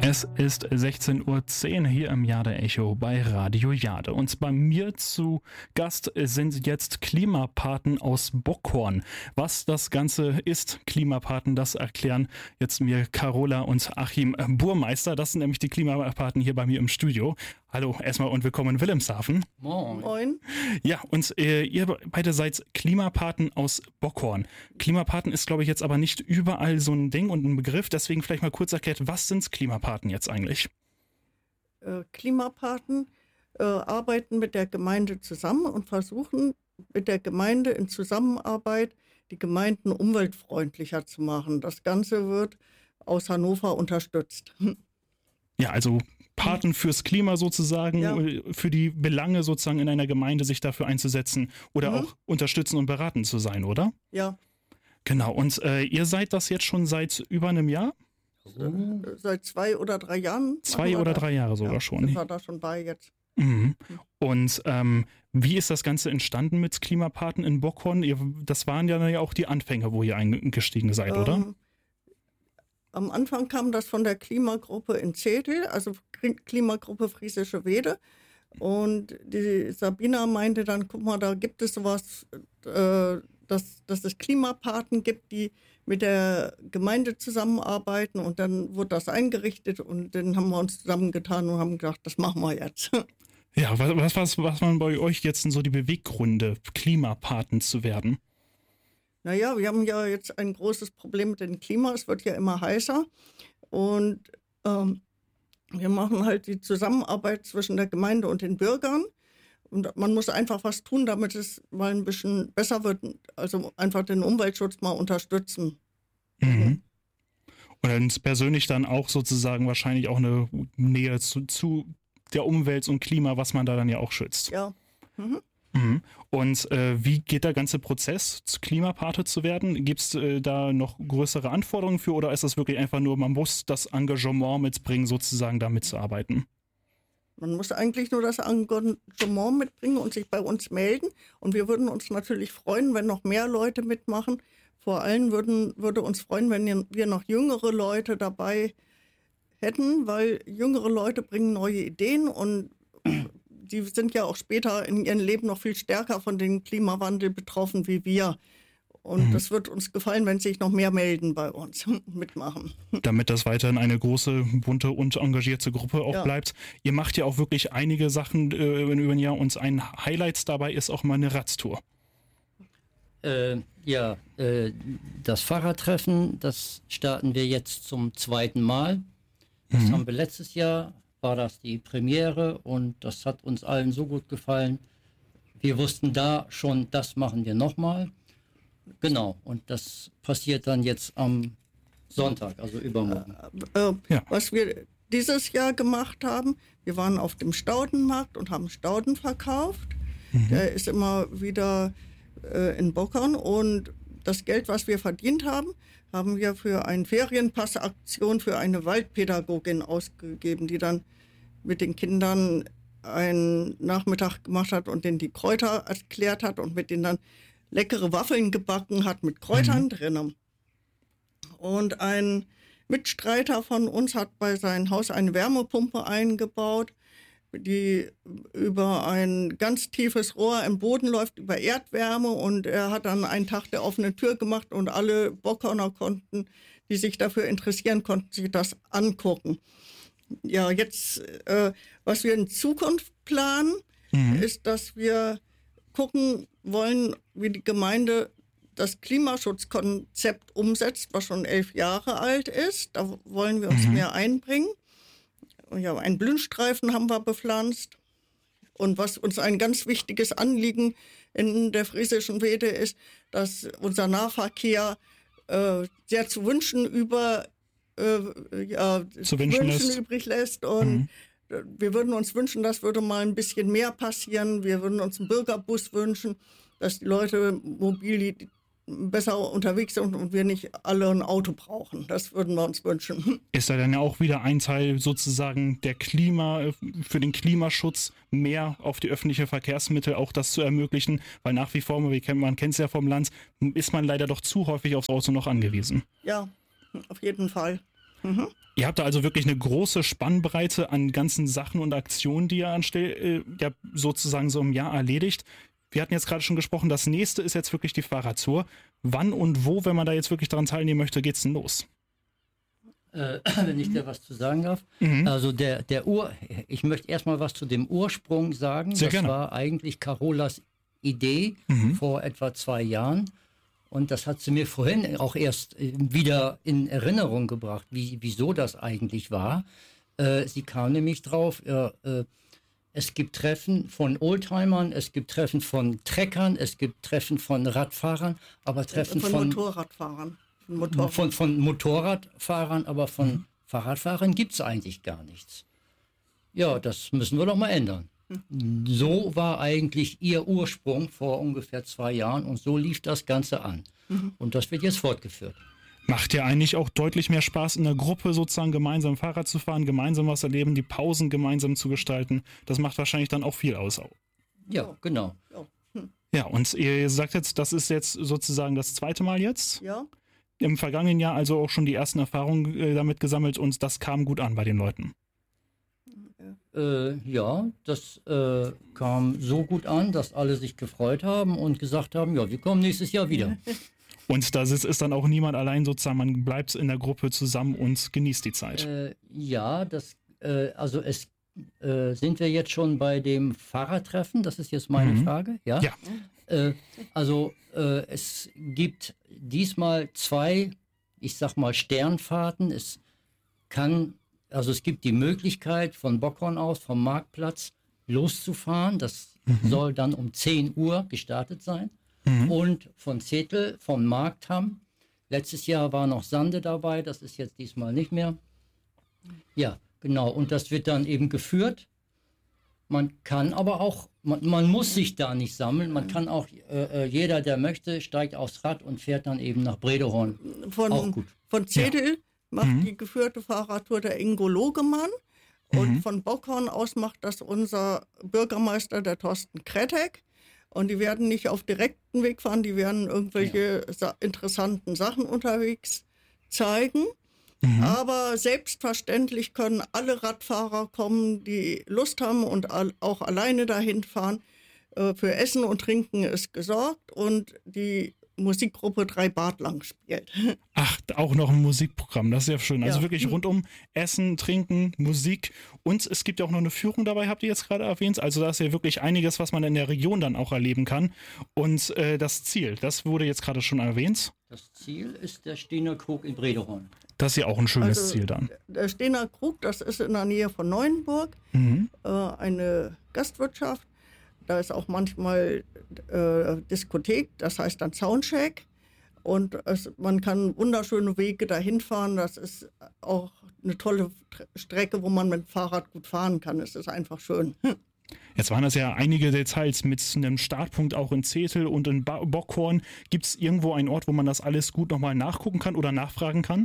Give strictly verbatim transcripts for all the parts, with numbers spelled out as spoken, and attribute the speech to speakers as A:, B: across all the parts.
A: Es ist sechzehn Uhr zehn hier im Jade-Echo bei Radio Jade. Und bei mir zu Gast sind jetzt Klimapaten aus Bockhorn. Was das Ganze ist, Klimapaten, das erklären jetzt mir Carola und Achim Burmeister. Das sind nämlich die Klimapaten hier bei mir im Studio. Hallo erstmal und willkommen in Wilhelmshaven.
B: Moin. Moin.
A: Ja, und äh, ihr beide seid Klimapaten aus Bockhorn. Klimapaten ist, glaube ich, jetzt aber nicht überall so ein Ding und ein Begriff. Deswegen vielleicht mal kurz erklärt, was sind Klimapaten jetzt eigentlich?
B: Äh, Klimapaten äh, arbeiten mit der Gemeinde zusammen und versuchen mit der Gemeinde in Zusammenarbeit die Gemeinden umweltfreundlicher zu machen. Das Ganze wird aus Hannover unterstützt.
A: Ja, also Paten fürs Klima sozusagen, ja. Für die Belange sozusagen in einer Gemeinde sich dafür einzusetzen oder mhm. auch unterstützen und beraten zu sein, oder?
B: Ja.
A: Genau, und äh, ihr seid das jetzt schon seit über einem Jahr?
B: So. Seit zwei oder drei Jahren.
A: Zwei oder drei Jahre sogar
B: ja,
A: schon.
B: Ich war da schon bei jetzt.
A: Mhm. Und ähm, wie ist das Ganze entstanden mit Klimapaten in Bockhorn? Ihr, das waren ja auch die Anfänge, wo ihr eingestiegen seid, ähm, oder?
B: Am Anfang kam das von der Klimagruppe in Zedel, also Klimagruppe Friesische Wede. Und die Sabina meinte dann, guck mal, da gibt es sowas, äh, dass, dass es Klimapaten gibt, die mit der Gemeinde zusammenarbeiten. Und dann wurde das eingerichtet und dann haben wir uns zusammengetan und haben gedacht, das machen wir jetzt.
A: Ja, was, was, was waren bei euch jetzt so die Beweggründe, Klimapaten zu werden?
B: Naja, wir haben ja jetzt ein großes Problem mit dem Klima. Es wird ja immer heißer. Und ähm, wir machen halt die Zusammenarbeit zwischen der Gemeinde und den Bürgern. Und man muss einfach was tun, damit es mal ein bisschen besser wird. Also einfach den Umweltschutz mal unterstützen.
A: Mhm. Und dann persönlich dann auch sozusagen wahrscheinlich auch eine Nähe zu, zu der Umwelt und Klima, was man da dann ja auch schützt.
B: Ja. Mhm.
A: Mhm. Und äh, wie geht der ganze Prozess, Klimapate zu werden? Gibt es äh, da noch größere Anforderungen für oder ist das wirklich einfach nur, man muss das Engagement mitbringen, sozusagen da mitzuarbeiten?
B: Man muss eigentlich nur das Engagement mitbringen und sich bei uns melden. Und wir würden uns natürlich freuen, wenn noch mehr Leute mitmachen. Vor allem würden, würde uns freuen, wenn wir noch jüngere Leute dabei hätten, weil jüngere Leute bringen neue Ideen und die sind ja auch später in ihrem Leben noch viel stärker von dem Klimawandel betroffen wie wir. Und mhm. das wird uns gefallen, wenn sich noch mehr melden bei uns, mitmachen.
A: Damit das weiterhin eine große, bunte und engagierte Gruppe auch ja. bleibt. Ihr macht ja auch wirklich einige Sachen äh, über ein Jahr und ein Highlight dabei ist auch mal eine Radtour.
C: Äh, ja, äh, das Fahrradtreffen, das starten wir jetzt zum zweiten Mal. Das mhm. haben wir letztes Jahr. War das die Premiere und das hat uns allen so gut gefallen. Wir wussten da schon, das machen wir nochmal. Genau, und das passiert dann jetzt am Sonntag, also übermorgen.
B: Äh, äh, ja. Was wir dieses Jahr gemacht haben, wir waren auf dem Staudenmarkt und haben Stauden verkauft. Mhm. Der ist immer wieder äh, in Bockhorn und das Geld, was wir verdient haben, haben wir für eine Ferienpassaktion für eine Waldpädagogin ausgegeben, die dann mit den Kindern einen Nachmittag gemacht hat und denen die Kräuter erklärt hat und mit denen dann leckere Waffeln gebacken hat mit Kräutern mhm. drin. Und ein Mitstreiter von uns hat bei seinem Haus eine Wärmepumpe eingebaut, die über ein ganz tiefes Rohr im Boden läuft, über Erdwärme. Und er hat dann einen Tag der offenen Tür gemacht und alle Bockhorner konnten, die sich dafür interessieren, konnten sich das angucken. Ja, jetzt, äh, was wir in Zukunft planen, mhm. ist, dass wir gucken wollen, wie die Gemeinde das Klimaschutzkonzept umsetzt, was schon elf Jahre alt ist. Da wollen wir uns mhm. mehr einbringen. Ja, einen Blühenstreifen haben wir bepflanzt. Und was uns ein ganz wichtiges Anliegen in der Friesischen Wede ist, dass unser Nahverkehr äh, sehr zu wünschen über äh, ja,
A: zu wünschen, wünschen
B: lässt. übrig lässt. Und mhm. wir würden uns wünschen, das würde mal ein bisschen mehr passieren. Wir würden uns einen Bürgerbus wünschen, dass die Leute mobil besser unterwegs sind und wir nicht alle ein Auto brauchen. Das würden wir uns wünschen.
A: Ist da dann ja auch wieder ein Teil sozusagen der Klima, für den Klimaschutz mehr auf die öffentlichen Verkehrsmittel auch das zu ermöglichen, weil nach wie vor, man kennt es ja vom Land, ist man leider doch zu häufig aufs Auto noch angewiesen.
B: Ja, auf jeden Fall. Mhm.
A: Ihr habt da also wirklich eine große Spannbreite an ganzen Sachen und Aktionen, die ihr anstell, äh, ja, sozusagen so im Jahr erledigt. Wir hatten jetzt gerade schon gesprochen, das nächste ist jetzt wirklich die Fahrradtour. Wann und wo, wenn man da jetzt wirklich daran teilnehmen möchte, geht's denn los?
C: Äh, wenn ich da was zu sagen darf.
A: Mhm.
C: Also der, der Ur, ich möchte erstmal was zu dem Ursprung sagen.
A: Sehr
C: das
A: gerne.
C: war eigentlich Carolas Idee
A: Mhm.
C: vor etwa zwei Jahren. Und das hat sie mir vorhin auch erst äh, wieder in Erinnerung gebracht, wie, wieso das eigentlich war. Äh, sie kam nämlich drauf, äh, äh, es gibt Treffen von Oldtimern, es gibt Treffen von Trekkern, es gibt Treffen von Radfahrern, aber Treffen
B: Von,
C: von,
B: Motorradfahrern. Von Motorrad.
C: von, von Motorradfahrern, aber von mhm. Fahrradfahrern gibt es eigentlich gar nichts. Ja, das müssen wir doch mal ändern. So war eigentlich ihr Ursprung vor ungefähr zwei Jahren und so lief das Ganze an. Mhm. Und das wird jetzt fortgeführt.
A: Macht ja eigentlich auch deutlich mehr Spaß, in der Gruppe sozusagen gemeinsam Fahrrad zu fahren, gemeinsam was erleben, die Pausen gemeinsam zu gestalten. Das macht wahrscheinlich dann auch viel aus.
C: Ja, genau.
B: Ja. Hm.
A: Ja, und ihr sagt jetzt, das ist jetzt sozusagen das zweite Mal jetzt.
B: Ja.
A: Im vergangenen Jahr also auch schon die ersten Erfahrungen äh, damit gesammelt und das kam gut an bei den Leuten.
C: Äh, ja, das äh, kam so gut an, dass alle sich gefreut haben und gesagt haben, ja, wir kommen nächstes Jahr wieder.
A: Und da ist, ist dann auch niemand allein sozusagen, man bleibt in der Gruppe zusammen und genießt die Zeit.
C: Äh, ja, das, äh, also es äh, sind wir jetzt schon bei dem Fahrradtreffen, das ist jetzt meine
A: Mhm.
C: Frage, ja?
A: Ja.
C: Äh, also äh, es gibt diesmal zwei, ich sag mal Sternfahrten, es kann, also es gibt die Möglichkeit von Bockhorn aus, vom Marktplatz loszufahren, das
A: Mhm.
C: soll dann um zehn Uhr gestartet sein.
A: Mhm.
C: Und von Zettel, vom Marktham. Letztes Jahr war noch Sande dabei, das ist jetzt diesmal nicht mehr. Ja, genau. Und das wird dann eben geführt. Man kann aber auch, man, man muss sich da nicht sammeln. Man kann auch, äh, jeder, der möchte, steigt aufs Rad und fährt dann eben nach Brederhorn.
B: Von,
C: Auch gut.
B: von Zedel macht
A: Mhm.
B: die geführte Fahrradtour der Ingo Logemann. Und
A: Mhm.
B: von Bockhorn aus macht das unser Bürgermeister, der Thorsten Kretek. Und die werden nicht auf direkten Weg fahren, die werden irgendwelche sa interessanten Sachen unterwegs zeigen.
A: Mhm.
B: Aber selbstverständlich können alle Radfahrer kommen, die Lust haben und all, auch alleine dahin fahren. Äh, für Essen und Trinken ist gesorgt und die Musikgruppe Drei Bart lang spielt.
A: Ach, auch noch ein Musikprogramm, das ist ja schön. Also
B: Ja.
A: wirklich rundum Essen, Trinken, Musik und es gibt ja auch noch eine Führung dabei, habt ihr jetzt gerade erwähnt. Also da ist ja wirklich einiges, was man in der Region dann auch erleben kann. Und äh, das Ziel, das wurde jetzt gerade schon erwähnt.
C: Das Ziel ist der Stehner Krug in Brederhorn.
A: Das ist ja auch ein schönes
B: Also,
A: Ziel dann.
B: Der Stehner Krug, das ist in der Nähe von Neuenburg,
A: Mhm.
B: äh, eine Gastwirtschaft. Da ist auch manchmal äh, Diskothek, das heißt dann Soundcheck. Und es, man kann wunderschöne Wege dahin fahren. Das ist auch eine tolle Tr- Strecke, wo man mit dem Fahrrad gut fahren kann. Es ist einfach schön.
A: Jetzt waren das ja einige Details mit einem Startpunkt auch in Zetel und in ba Bockhorn. Gibt es irgendwo einen Ort, wo man das alles gut nochmal nachgucken kann oder nachfragen kann?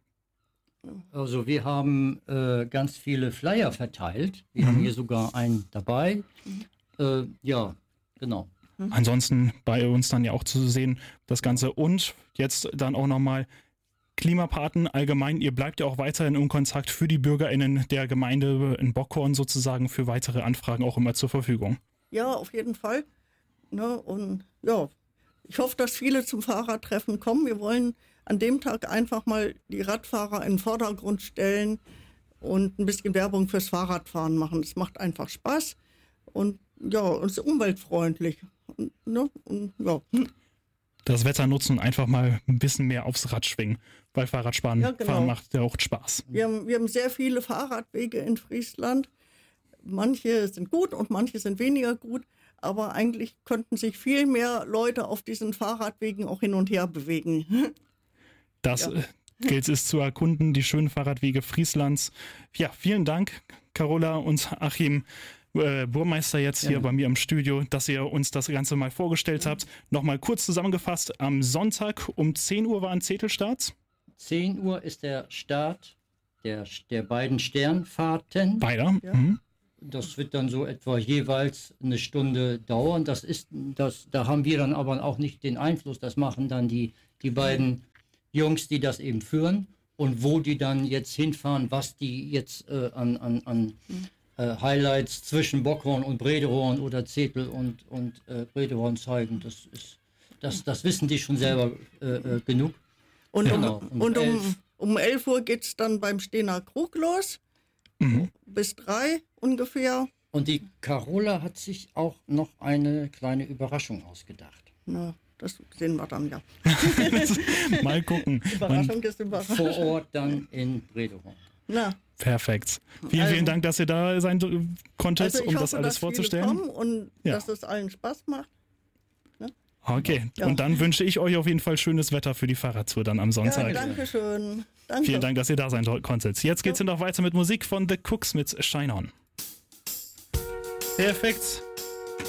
C: Also wir haben äh, ganz viele Flyer verteilt. Wir
A: Mhm.
C: haben hier sogar einen dabei. Äh, ja, genau.
A: Ansonsten bei uns dann ja auch zu sehen, das Ganze. Und jetzt dann auch nochmal Klimapaten allgemein. Ihr bleibt ja auch weiterhin in Kontakt für die BürgerInnen der Gemeinde in Bockhorn sozusagen für weitere Anfragen auch immer zur Verfügung.
B: Ja, auf jeden Fall. Ne, und ja, ich hoffe, dass viele zum Fahrradtreffen kommen. Wir wollen an dem Tag einfach mal die Radfahrer in den Vordergrund stellen und ein bisschen Werbung fürs Fahrradfahren machen. Es macht einfach Spaß und ja, und ist umweltfreundlich. Und, ne, und, ja.
A: Das Wetter nutzen und einfach mal ein bisschen mehr aufs Rad schwingen, weil Fahrradfahren
B: Ja, genau.
A: fahren macht ja auch Spaß.
B: wir, haben, wir haben sehr viele Fahrradwege in Friesland. Manche sind gut und manche sind weniger gut. Aber eigentlich könnten sich viel mehr Leute auf diesen Fahrradwegen auch hin und her bewegen.
A: Das
B: Ja.
A: äh, gilt es zu erkunden, die schönen Fahrradwege Frieslands. Ja, vielen Dank, Carola und Achim, äh, Burmeister jetzt hier
C: Gerne.
A: bei mir im Studio, dass ihr uns das Ganze mal vorgestellt habt. Nochmal kurz zusammengefasst, am Sonntag um zehn Uhr war ein Zettelstart.
C: zehn Uhr ist der Start der, der beiden Sternfahrten.
A: Beider.
B: Ja.
A: Mhm.
C: Das wird dann so etwa jeweils eine Stunde dauern. Das ist, das, da haben wir dann aber auch nicht den Einfluss. Das machen dann die, die beiden Jungs, die das eben führen. und wo die dann jetzt hinfahren, was die jetzt äh, an, an, an äh, Highlights zwischen Bockhorn und Brederohren oder Zetel und, und äh, Brederohren zeigen, das ist, das, das wissen die schon selber äh, äh, genug.
B: Und,
C: Genau.
B: um, und um, um elf Uhr geht es dann beim Stehner Krug los, mhm. bis drei ungefähr.
C: Und die Carola hat sich auch noch eine kleine Überraschung ausgedacht.
B: Na, das sehen wir dann, ja.
A: Mal gucken.
B: Überraschung ist Überraschung.
C: Vor Ort dann in Brederohren.
B: Na.
A: Perfekt. Vielen,
B: also,
A: vielen Dank, dass ihr da sein konntet,
B: also
A: um
B: hoffe,
A: das alles
B: dass
A: vorzustellen.
B: Viele kommen und
A: ja.
B: dass es allen Spaß macht.
A: Okay,
B: ja.
A: und dann wünsche ich euch auf jeden Fall schönes Wetter für die Fahrradtour dann am Sonntag.
B: Ja, danke schön. Danke.
A: Vielen Dank, dass ihr da sein konntet. Jetzt geht's ja. noch weiter mit Musik von The Cooks mit Shine On. Perfekt.